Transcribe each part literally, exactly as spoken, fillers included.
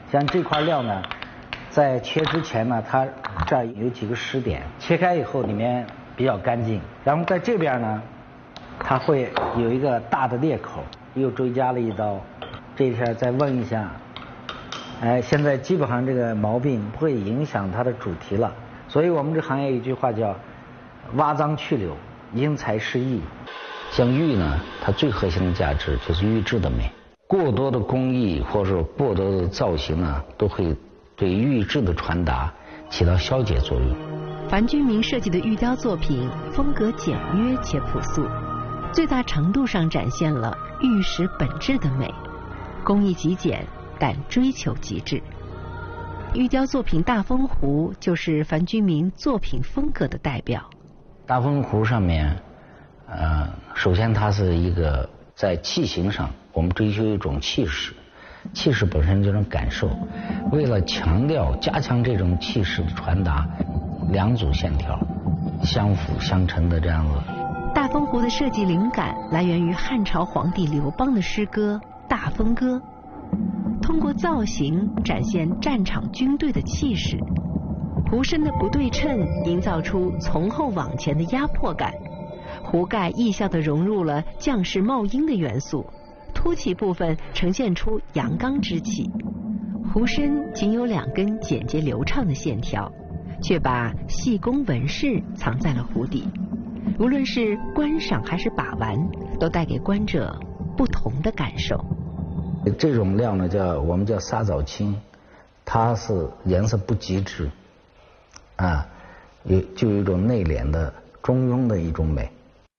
像这块料呢，在切之前呢，它这儿有几个湿点，切开以后里面比较干净。然后在这边呢，它会有一个大的裂口，又追加了一刀。这一下再问一下，哎，现在基本上这个毛病不会影响它的主题了。所以我们这行业有一句话叫“挖脏去瘤，因材施艺”。 像玉呢，它最核心的价值就是玉质的美。过多的工艺或者过多的造型呢，都会对玉质的传达起到消解作用。 樊君明设计的玉雕作品风格简约且朴素，最大程度上展现了玉石本质的美，工艺极简但追求极致。玉雕作品大风壶就是樊君明作品风格的代表。 大风壶上面呃，首先它是一个在器型上我们追求一种气势，气势本身这种感受，为了强调加强这种气势的传达，两组线条相辅相成的这样子。 大风壶的设计灵感来源于汉朝皇帝刘邦的诗歌《大风歌》，通过造型展现战场军队的气势，壶身的不对称营造出从后往前的压迫感，壶盖意象地融入了将士冒鹰的元素，凸起部分呈现出阳刚之气。壶身仅有两根简洁流畅的线条，却把细工纹饰藏在了壶底。无论是观赏还是把玩，都带给观者不同的感受。 这种料呢，叫我们叫沙枣青，它是颜色不极致，啊，有就有一种内敛的中庸的一种美。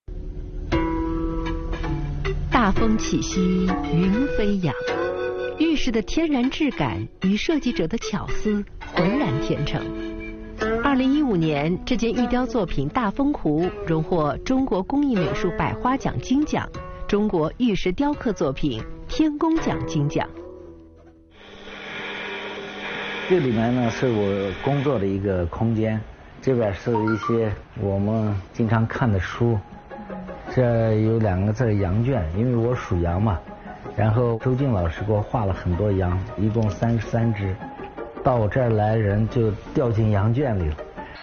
大风起兮云飞扬，玉石的天然质感与设计者的巧思浑然天成。二零一五年，这件玉雕作品大风壶荣获中国工艺美术百花奖金奖、中国玉石雕刻作品天工奖金奖。 这里面呢是我工作的一个空间，这边是一些我们经常看的书。这有两个字羊圈，因为我属羊嘛，然后周静老师给我画了很多羊，一共三十三只，到我这儿来人就掉进羊圈里了。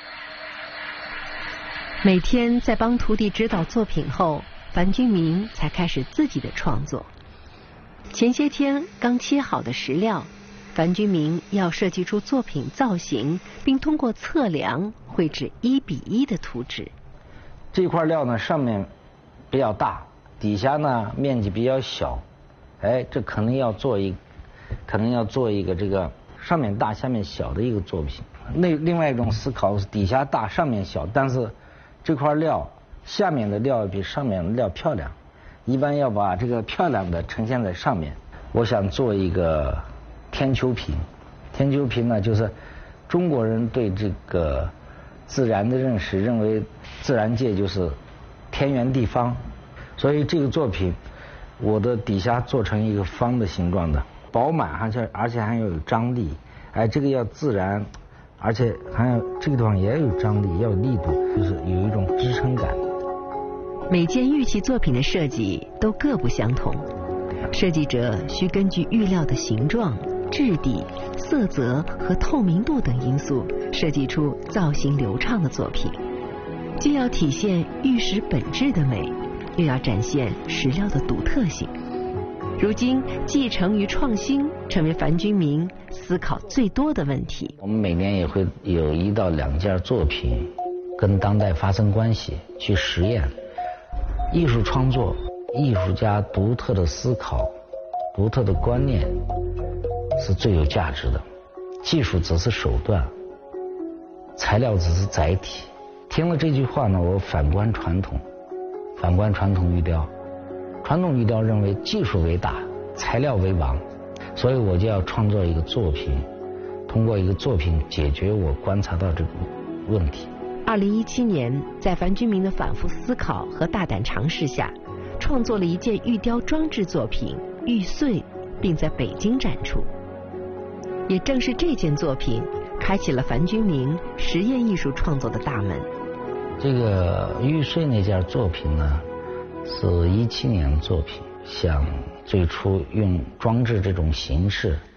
每天在帮徒弟指导作品后，樊君明才开始自己的创作。前些天刚切好的石料，樊君明要设计出作品造型，并通过测量绘制一比一的图纸。 这块料呢，上面比较大，底下呢面积比较小，哎，这可能要做一，可能要做一个这个上面大下面小的一个作品。那另外一种思考是底下大上面小，但是这块料下面的料比上面的料漂亮，一般要把这个漂亮的呈现在上面。我想做一个天丘瓶，天丘瓶呢就是中国人对这个自然的认识，认为自然界就是天圆地方，所以这个作品我的底下做成一个方的形状的，饱满，而且而且还要有张力，哎，这个要自然，而且还有这个地方也要有张力，要有力度，就是有一种支撑感。 每件玉器作品的设计都各不相同，设计者需根据玉料的形状、质地、色泽和透明度等因素，设计出造型流畅的作品，既要体现玉石本质的美，又要展现石料的独特性。如今，继承与创新成为樊君明思考最多的问题。 我们每年也会有一到两件作品跟当代发生关系，去实验。艺术创作，艺术家独特的思考、独特的观念是最有价值的，技术只是手段，材料只是载体。听了这句话呢，我反观传统，反观传统玉雕。传统玉雕认为技术为大，材料为王，所以我就要创作一个作品，通过一个作品解决我观察到这个问题。 二零一七年，在樊君明的反复思考和大胆尝试下，创作了一件玉雕装置作品《玉碎》，并在北京展出。也正是这件作品，开启了樊君明实验艺术创作的大门。 这个玉碎那件作品呢，是一七年的作品，想最初用装置这种形式